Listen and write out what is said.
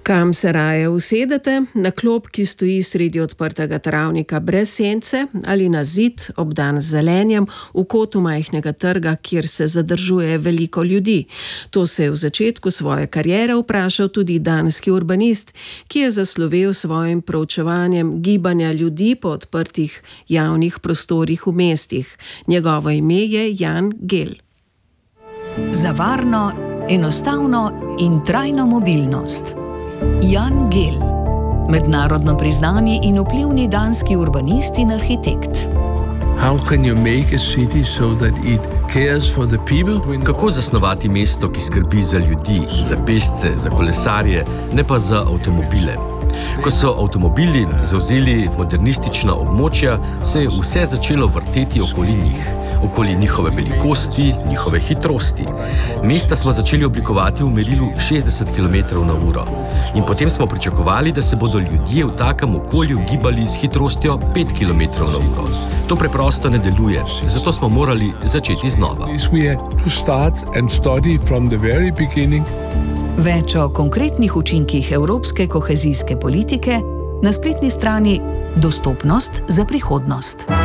Kam se raje usedete? Na klop, ki stoji sredi odprtega travnika brez sence, ali na zid, obdan z zelenjem, v kotu majhnega trga, kjer se zadržuje veliko ljudi? To se je v začetku svoje kariere vprašal tudi danski urbanist, ki je zaslovel s svojim proučevanjem gibanja ljudi po odprtih javnih prostorih v mestih. Njegovo ime je Jan Gehl. Za varno, enostavno in trajno mobilnost. Jan Gehl, mednarodno priznani in vplivni danski urbanist in arhitekt. Kako zasnovati mesto, ki skrbi za ljudi, za pešce, za kolesarje, ne pa za avtomobile? Ko so avtomobili zavzeli modernistična območja, se je vse začelo vrteti okoli njih. Okoli njihove velikosti, njihove hitrosti. Mesta smo začeli oblikovati v merilu 60 km/h. In potem smo pričakovali, da se bodo ljudje v takem okolju gibali s hitrostjo 5 km/h. To preprosto ne deluje, zato smo morali začeti znova. Več o konkretnih učinkih evropske kohezijske politike na spletni strani Dostopnost za prihodnost.